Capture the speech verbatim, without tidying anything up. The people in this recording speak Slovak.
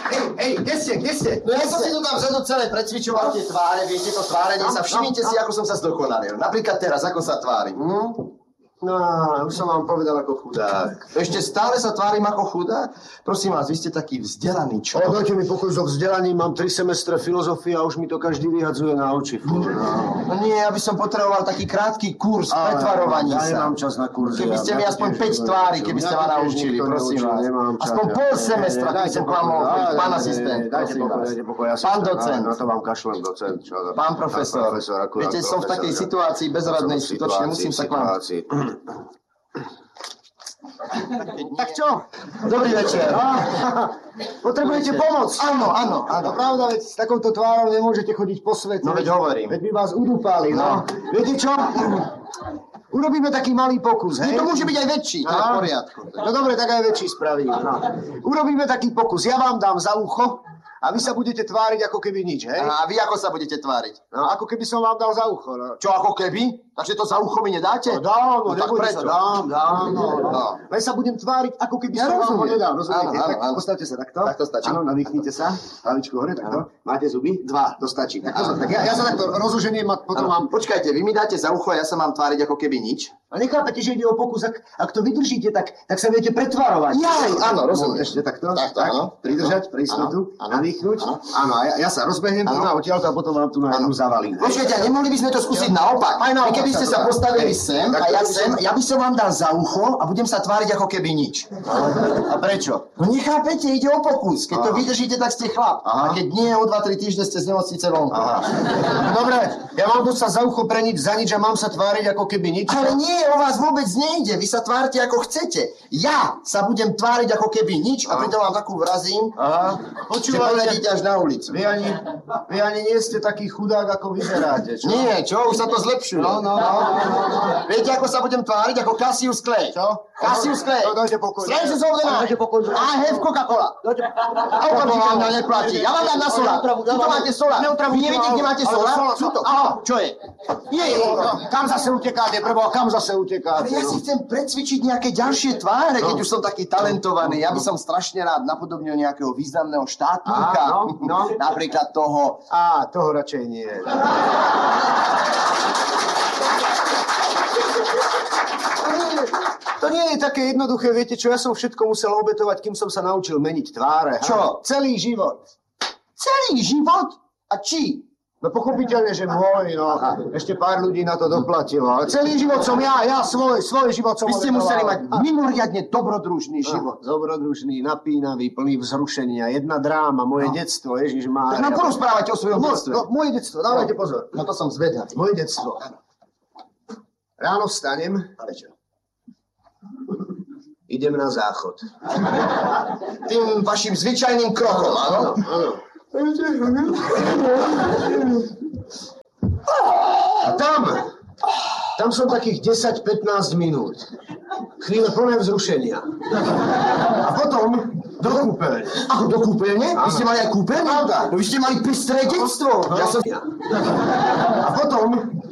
hej, hej, kde ste, kde ste? No ja som si tu tam vzadu celé precvičoval tie tváre, viete to tvárenie sa, všimnite si, ako som sa zdokonalil. Napríklad teraz, ako sa tvárim. Hm? No, už som vám povedal ako chudák. Ešte stále sa tvárim ako chudák? Prosím vás, vy ste taký vzdelaný človek. Ale dajte mi pokoj so vzdelaním, mám tri semestre filozofie a už mi to každý vyhadzuje na oči. No, no nie, ja by som potreboval taký krátky kurz pretvarovaní sa. Ja nemám čas na kurzy. Keby ste mi aspoň päť tvári, keby ste ma naučili, prosím vás. Aspoň pol semestra, keby som k vám mohol chodiť. Pán asistent, prosím vás. Pán docent. Na to vám kašlem, docent. Pán profesor. Viete, som v takej situácii bezradnej, skutočne musím sa k vám... Tak čo? Dobrý večer. Potrebujete pomoc? Áno, áno, áno. Pravda, veď s takouto tvárou nemôžete chodiť po svete. No veď hovorím. Veď by vás udúpali, no. Viete čo? Urobíme taký malý pokus, hej? To môže byť aj väčší, to je v poriadku. No dobre, tak aj väčší spravíme. No. Urobíme taký pokus. Ja vám dám za ucho a vy sa budete tváriť ako keby nič, hej? A vy ako sa budete tváriť? No, ako keby som vám dal za ucho, no. Čo, ako keby? Takže to za ucho mi nedáte? No dám, no, no tak prečo? Sa, dám, dám, no, no. Len sa budem tváriť, ako keby ja som vám ho nedal, rozumiete? Áno, áno, áno. Postavte sa takto. Tak to stačí. Áno, nadýchnite sa. Hlavičku hore, takto. Máte zuby? Dva, to stačí. Tak, áno. tak ja, ja sa takto rozuženiem a potom vám... Počkajte, vy mi dáte za ucho a ja sa mám tváriť ako keby nič? A nechápete, že ide o pokus, ak, ak to vydržíte, tak, tak sa viete pretvarovať. Jaj, áno, rozumiem. Ešte takto. Takto, tak, áno. Pridržať, pre istotu, nadýchnuť. Áno, a ja, ja sa rozbehnem tu na odtiaľto a potom vám tu na jednu zavalím. Počkajte, nemohli by sme to skúsiť naopak? Aj naopak. Keby ste sa postavili sem a ja sem, ja by som vám dal za ucho a budem sa tváriť ako keby nič. A prečo? No nechápete, ide o pokus. Keď to vydržíte, tak ste chlap. A keď nie, o dva tri týždne ste z nemocnice vonku. Dobre, ja mám tu sa za ucho pre nič, za nič a mám sa tváriť ako keby nič. Ale nie, o vás vôbec nejde. Vy sa tvárte ako chcete. Ja sa budem tváriť ako keby nič a pritom vám takú vrazím, že poledíte až na ulicu. Vy ani, vy ani nie ste taký chudák, ako vyzeráte, čo? Nie, čo? Už sa to zlepšuje. No, no, no. Viete, ako sa budem tváriť? Ako Cassius Clay. Čo? Cassius Clay. No, dajte pokoj. Strangers of the night. Dajte pokoj. I have Coca-Cola. A okamžite vám na neplatí. Ja vám dám na sola. Tuto máte sola. Vy neviete, kde máte sola? Tuto. Aha, čo je? Nie, kam zase utekáte? Prebo, kam zase utekáte? Ja si chcem precvičiť nejaké ďalšie tváre, keď už som taký talentovaný. Ja by som strašne rád napodobnil nejakého významného štátnika. Napríklad toho... Á, toho radšej nie. To nie je také jednoduché, viete čo, ja som všetko musel obetovať, kým som sa naučil meniť tváre. Čo? Celý život. Celý život? A či? No pochopiteľne, že môj, no. Ešte pár ľudí na to doplatilo. Ale celý život som ja, ja svoj, svoj život som Vy ste museli mať mimoriadne dobrodružný život. Dobrodružný, napínavý, plný vzrušenia. Jedna dráma, moje no. detstvo, Ježišmária. Tak nám porozprávajte o svojom no, detstve. No, moje detstvo, dávajte no. pozor. No to som zvedavý. Moje detstvo. Ráno vstanem. Ale čo? Idem na záchod. Tým vašim zvyčajným krokom, áno? Áno. A tam, tam som takých desať pätnásť minút. Chvíle plné vzrušenia. A potom do kúpeľne. Ako do kúpeľne? Vy ste mali aj kúpeľne? Pravda. Vy ste mali pestré detstvo. Ja som... A potom